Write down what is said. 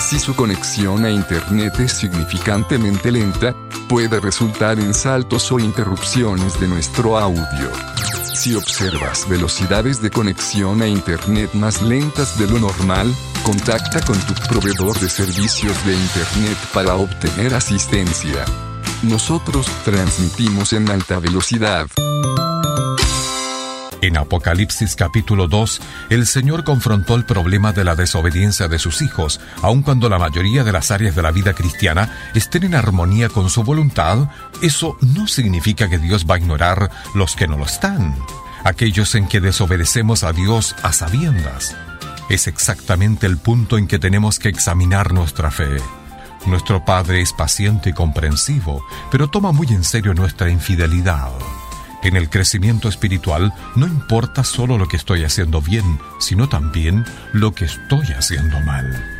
Si su conexión a Internet es significantemente lenta, puede resultar en saltos o interrupciones de nuestro audio. Si observas velocidades de conexión a Internet más lentas de lo normal, contacta con tu proveedor de servicios de Internet para obtener asistencia. Nosotros transmitimos en alta velocidad. En Apocalipsis capítulo 2, el Señor confrontó el problema de la desobediencia de sus hijos, aun cuando la mayoría de las áreas de la vida cristiana estén en armonía con su voluntad. Eso no significa que Dios va a ignorar los que no lo están, aquellos en que desobedecemos a Dios a sabiendas. Es exactamente el punto en que tenemos que examinar nuestra fe. Nuestro Padre es paciente y comprensivo, pero toma muy en serio nuestra infidelidad. En el crecimiento espiritual no importa solo lo que estoy haciendo bien, sino también lo que estoy haciendo mal.